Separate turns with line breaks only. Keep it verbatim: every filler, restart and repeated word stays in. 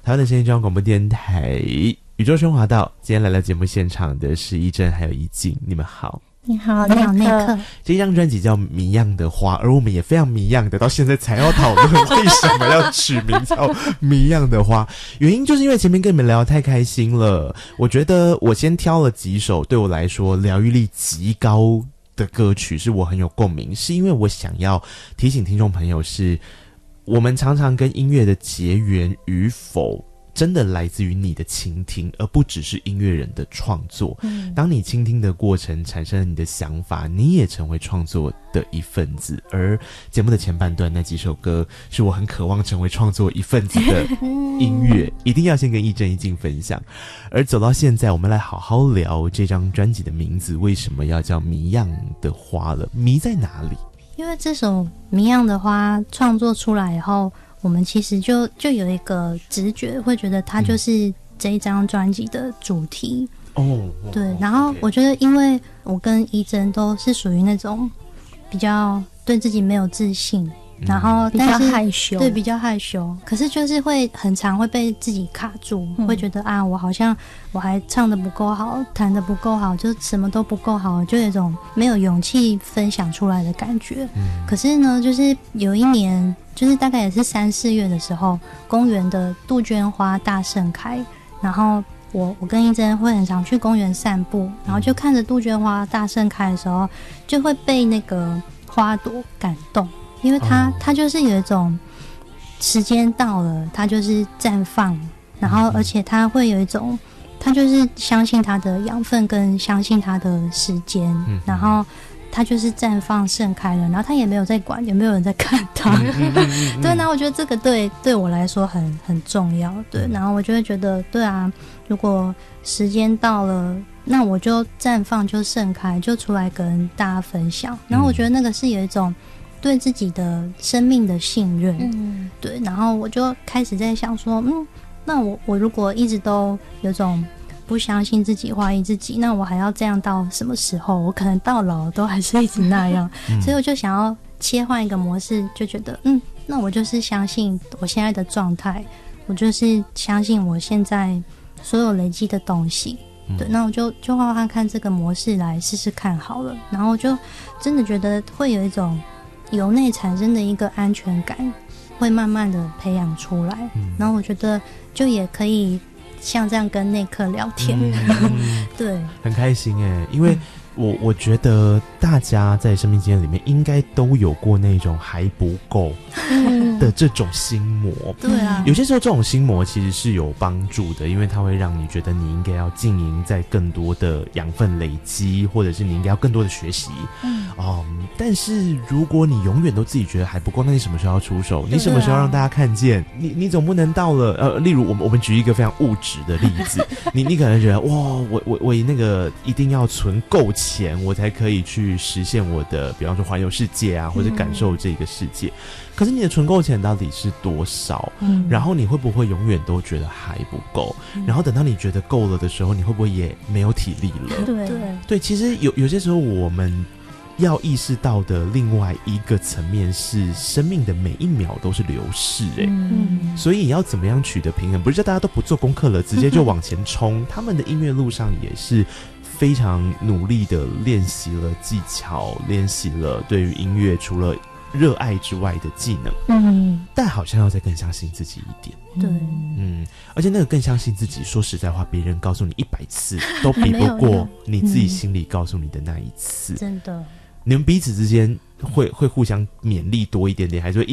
台湾的声音中央广播电台宇宙升华道，今天来到节目现场的是一真还有一静，你们好。
你好，你好，内克。
这张专辑叫《谜样的花》，而我们也非常谜样的，到现在才要讨论为什么要取名叫《谜样的花》。原因就是因为前面跟你们聊得太开心了，我觉得我先挑了几首对我来说疗愈力极高的歌曲，是我很有共鸣，是因为我想要提醒听众朋友是，我们常常跟音乐的结缘与否真的来自于你的倾听，而不只是音乐人的创作、嗯、当你倾听的过程产生了你的想法，你也成为创作的一份子。而节目的前半段那几首歌是我很渴望成为创作一份子的音乐一定要先跟一真一静分享。而走到现在，我们来好好聊这张专辑的名字为什么要叫谜样的花了，谜在哪里？
因为这首谜样的花创作出来以后，我们其实就就有一个直觉，会觉得它就是这一张专辑的主题。
哦，
对。然后我觉得，因为我跟一真都是属于那种比较对自己没有自信，然后但是
比较害羞，
对，比较害羞。可是就是会很常会被自己卡住，嗯、会觉得啊，我好像我还唱得不够好，弹得不够好，就什么都不够好，就有一种没有勇气分享出来的感觉。嗯、可是呢，就是有一年。就是大概也是三四月的时候，公园的杜鹃花大盛开，然后我我跟一真会很常去公园散步，然后就看着杜鹃花大盛开的时候，就会被那个花朵感动，因为它、哦、它就是有一种时间到了，它就是绽放，然后而且它会有一种，它就是相信它的养分跟相信它的时间，嗯、然后。它就是绽放盛开了，然后它也没有在管有没有人在看它。对，然后我觉得这个对对我来说很很重要。对，然后我就会觉得，对啊，如果时间到了，那我就绽放就盛开，就出来跟大家分享。然后我觉得那个是有一种对自己的生命的信任。嗯，对，然后我就开始在想说，嗯，那我我如果一直都有种。不相信自己，怀疑自己，那我还要这样到什么时候？我可能到老都还是一直那样、嗯、所以我就想要切换一个模式，就觉得嗯，那我就是相信我现在的状态，我就是相信我现在所有累积的东西、嗯、对，那我就就换换看这个模式来试试看好了，然后就真的觉得会有一种由内产生的一个安全感会慢慢的培养出来、嗯、然后我觉得就也可以像这样跟内克聊天、嗯、对，
很开心耶，因为我我觉得大家在生命经验里面应该都有过那种还不够的这种心魔。
对啊，
有些时候这种心魔其实是有帮助的，因为它会让你觉得你应该要经营在更多的养分累积，或者是你应该要更多的学习。嗯，嗯，但是如果你永远都自己觉得还不够，那你什么时候要出手？你什么时候让大家看见？你你总不能到了呃，例如我们我们举一个非常物质的例子，你你可能觉得哇，我我我那个一定要存够钱，我才可以去实现我的，比方说环游世界啊，或者感受这个世界。嗯、可是你的存够钱到底是多少？嗯，然后你会不会永远都觉得还不够？嗯、然后等到你觉得够了的时候，你会不会也没有体力了？
对对
对，其实有有些时候我们要意识到的另外一个层面是，生命的每一秒都是流逝、欸，哎、嗯，所以你要怎么样取得平衡？不是叫大家都不做功课了，直接就往前冲。他们的音乐路上也是非常努力的练习了技巧，练习了对于音乐除了热爱之外的技能，嗯，但好像要再更相信自己一点，
对，
嗯，而且那个更相信自己，说实在话，别人告诉你一百次都比不过你自己心里告诉你的那一次，
真的。
你们彼此之间会会互相勉励多一点点，还是会一